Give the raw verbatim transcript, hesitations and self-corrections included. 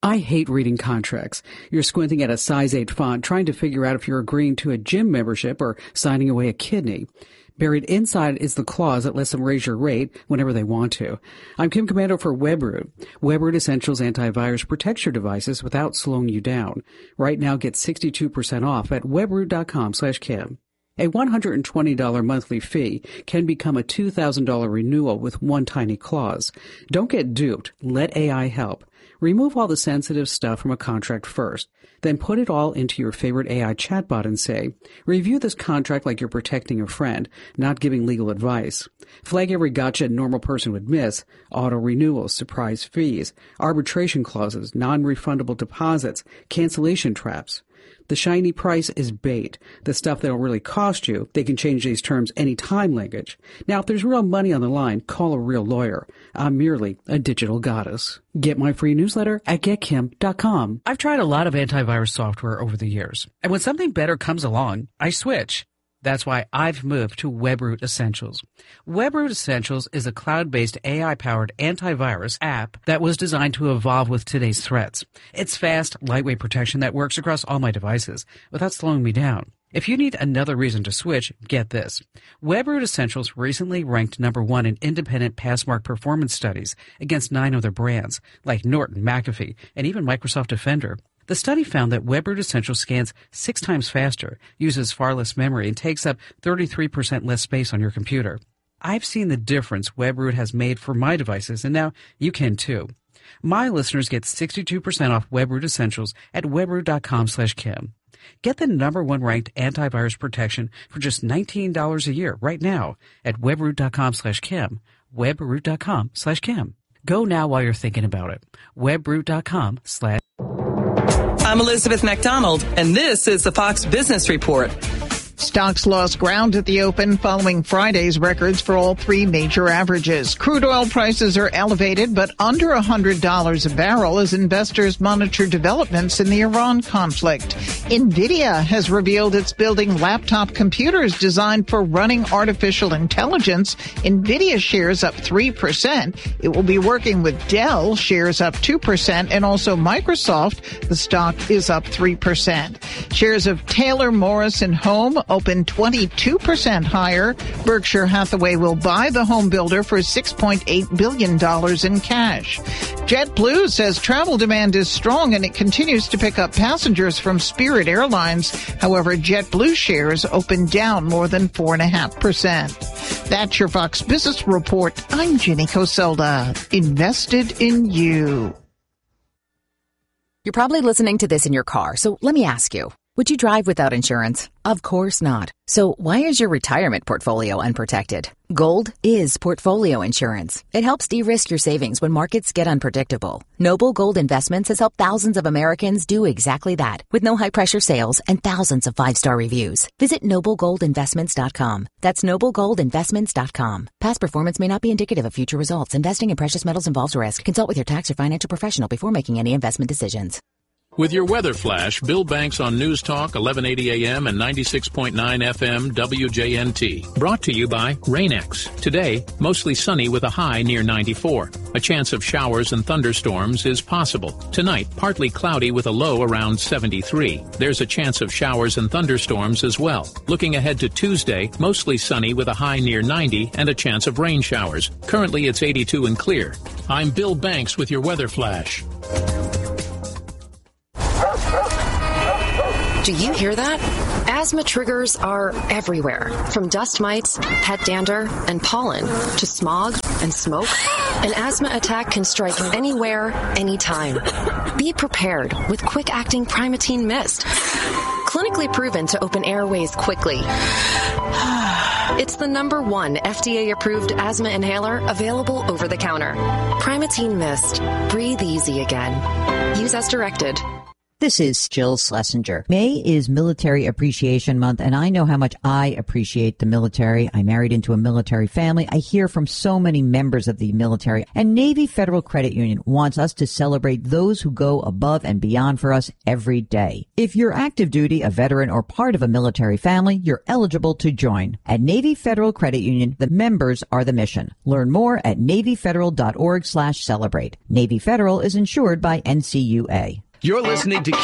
I hate reading contracts. You're squinting at a size eight font, trying to figure out if you're agreeing to a gym membership or signing away a kidney. Buried inside is the clause that lets them raise your rate whenever they want to. I'm Kim Komando for WebRoot. WebRoot Essentials Antivirus protects your devices without slowing you down. Right now, get sixty-two percent off at webroot.com slash Kim. A one hundred twenty dollars monthly fee can become a two thousand dollars renewal with one tiny clause. Don't get duped. Let A I help. Remove all the sensitive stuff from a contract first. Then put it all into your favorite A I chatbot and say, review this contract like you're protecting a friend, not giving legal advice. Flag every gotcha a normal person would miss: auto renewals, surprise fees, arbitration clauses, non-refundable deposits, cancellation traps. The shiny price is bait. The stuff that'll really cost you, they can change these terms anytime language. Now, if there's real money on the line, call a real lawyer. I'm merely a digital goddess. Get my free newsletter at get kim dot com. I've tried a lot of antivirus software over the years, and when something better comes along, I switch. That's why I've moved to WebRoot Essentials. WebRoot Essentials is a cloud-based A I-powered antivirus app that was designed to evolve with today's threats. It's fast, lightweight protection that works across all my devices without slowing me down. If you need another reason to switch, get this. WebRoot Essentials recently ranked number one in independent Passmark performance studies against nine other brands like Norton, McAfee, and even Microsoft Defender. The study found that WebRoot Essentials scans six times faster, uses far less memory, and takes up thirty-three percent less space on your computer. I've seen the difference WebRoot has made for my devices, and now you can too. My listeners get sixty-two percent off WebRoot Essentials at webroot.com slash Kim. Get the number one ranked antivirus protection for just nineteen dollars a year right now at webroot.com slash Kim. webroot.com slash Kim. Go now while you're thinking about it. webroot.com slash I'm Elizabeth MacDonald, and this is the Fox Business Report. Stocks lost ground at the open following Friday's records for all three major averages. Crude oil prices are elevated, but under one hundred dollars a barrel as investors monitor developments in the Iran conflict. NVIDIA has revealed it's building laptop computers designed for running artificial intelligence. NVIDIA shares up three percent. It will be working with Dell, shares up two percent, and also Microsoft. The stock is up three percent. Shares of Taylor Morrison Home opened twenty-two percent higher. Berkshire Hathaway will buy the home builder for six point eight billion dollars in cash. JetBlue says travel demand is strong and it continues to pick up passengers from Spirit Airlines. However, JetBlue shares opened down more than four point five percent. That's your Fox Business Report. I'm Jenny Coselda. Invested in you. You're probably listening to this in your car, so let me ask you. Would you drive without insurance? Of course not. So why is your retirement portfolio unprotected? Gold is portfolio insurance. It helps de-risk your savings when markets get unpredictable. Noble Gold Investments has helped thousands of Americans do exactly that with no high-pressure sales and thousands of five-star reviews. Visit noble gold investments dot com. That's noble gold investments dot com. Past performance may not be indicative of future results. Investing in precious metals involves risk. Consult with your tax or financial professional before making any investment decisions. With your weather flash, Bill Banks on News Talk, eleven eighty A M and ninety-six point nine F M W J N T. Brought to you by Rain-X. Today, mostly sunny with a high near ninety-four. A chance of showers and thunderstorms is possible. Tonight, partly cloudy with a low around seventy-three. There's a chance of showers and thunderstorms as well. Looking ahead to Tuesday, mostly sunny with a high near ninety and a chance of rain showers. Currently, it's eighty-two and clear. I'm Bill Banks with your weather flash. Do you hear that? Asthma triggers are everywhere, from dust mites, pet dander, and pollen, to smog and smoke. An asthma attack can strike anywhere, anytime. Be prepared with quick-acting Primatene Mist. Clinically proven to open airways quickly. It's the number one F D A-approved asthma inhaler available over the counter. Primatene Mist. Breathe easy again. Use as directed. This is Jill Schlesinger. May is Military Appreciation Month, and I know how much I appreciate the military. I married into a military family. I hear from so many members of the military, and Navy Federal Credit Union wants us to celebrate those who go above and beyond for us every day. If you're active duty, a veteran, or part of a military family, you're eligible to join. At Navy Federal Credit Union, the members are the mission. Learn more at NavyFederal.org slash celebrate. Navy Federal is insured by N C U A. You're listening to